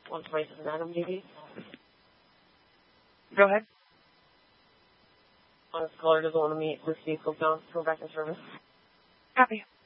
127 Adam DB. Go ahead. This caller doesn't want to meet this vehicle, don't go back in service. Copy.